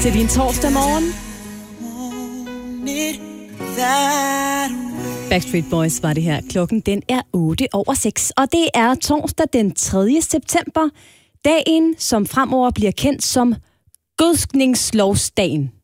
til din torsdag morgen. Backstreet Boys var det her. Klokken den er 8:06, og det er torsdag den 3. september. Dagen, som fremover bliver kendt som gødskningslovsdagen.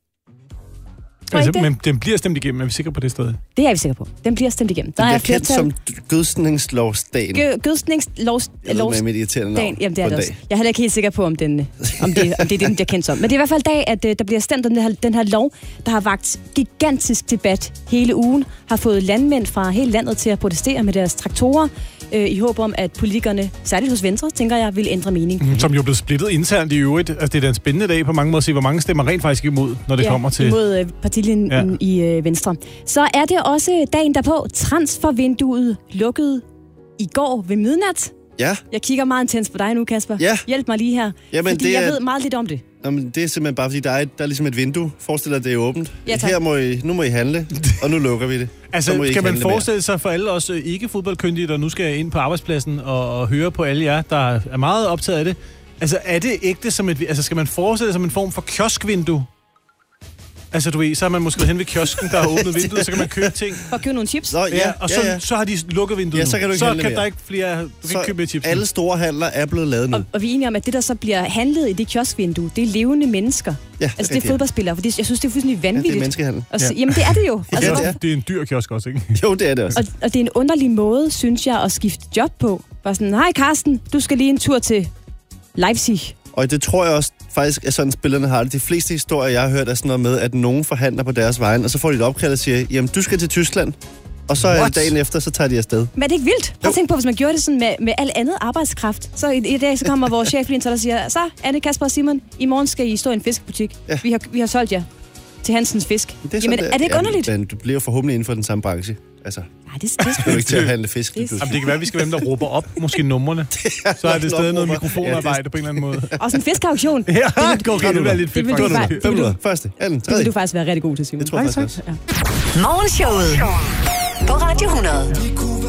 Altså, men den bliver stemt igennem, er vi sikre på det stadig? Det er vi sikre på. Den bliver stemt igennem. Den bliver kendt som gødskningslovsdagen. Gødskningslovsdagen. Med irriterende navn. Jamen, det er det også. Jeg er heller ikke helt sikker på, om det er det, den bliver kendt som. Men det er i hvert fald dag, at der bliver stemt om den her lov, der har vakt gigantisk debat hele ugen, har fået landmænd fra hele landet til at protestere med deres traktorer, i håb om, at politikerne, særligt hos Venstre, tænker jeg, vil ændre mening. Som jo blev splittet internt i øvrigt. Altså, det er da en spændende dag på mange måder at se, hvor mange stemmer rent faktisk imod, når det kommer til... imod partilinjen i Venstre. Så er det også dagen derpå. Transfervinduet lukkede i går ved midnat. Ja. Jeg kigger meget intens på dig nu, Kasper. Ja. Hjælp mig lige her. Jamen, fordi jeg ved meget lidt om det. Jamen, det er simpelthen bare, fordi der er ligesom et vindue. Forestil dig, at det er åbent. Ja, tak. Nu må I handle, og nu lukker vi det. Altså, skal man forestille sig for alle os ikke-fodboldkyndige, der nu skal ind på arbejdspladsen og høre på alle jer, der er meget optaget af det. Altså, er det ægte som skal man forestille sig som en form for kioskvindue? Altså, du ved, så er man måske hen ved kiosken, der har åbnet vinduet, så kan man købe ting. For at købe nogle chips? Nå, så har de lukket vinduet nu. Så kan du ikke handle kan mere. der ikke flere... Du kan ikke købe mere chips. Alle store handler er blevet lavet nu. Og vi er enige om, at det, der så bliver handlet i det kioskvindue, det er levende mennesker. Ja, altså, det er fodboldspillere, for jeg synes, det er fuldstændig vanvittigt. Ja, det er menneskehandel. Jamen, det er det jo. Altså, det er en dyr kiosk også, ikke? Jo, det er det også. Og det er en underlig måde, synes jeg, at skifte job på. Bare sådan, hej Carsten, du skal lige en tur til Leipzig. Og det tror jeg også faktisk, at sådan spillerne har det. De fleste historier, jeg har hørt, er sådan noget med, at nogen forhandler på deres vegne, og så får de et opkald og siger, jamen, du skal til Tyskland. Og så dagen efter, så tager de afsted. Men er det ikke vildt? Prøv at tænke på, hvis man gjorde det sådan med al andet arbejdskraft. Så i dag, så kommer vores chef lige ind til og siger, så Anne, Kasper og Simon, i morgen skal I stå i en fiskebutik. Ja. Vi har solgt jer til Hansens Fisk. Jamen, er det ikke underligt? Men du bliver forhåbentlig inden for den samme branche. Altså, nej, det skal du ikke til at handle fisk. Jamen, det kan være, at vi skal være dem, der råber op, måske numrene. Så er det stadig noget mikrofonarbejde på en eller anden måde. Og sådan en fiskauktion. Ja, det bliver lidt fedt. Første, anden, tredje. Det vil du faktisk være rigtig god til, Simon. Det tror jeg faktisk også. Morgenshowet på Radio 100.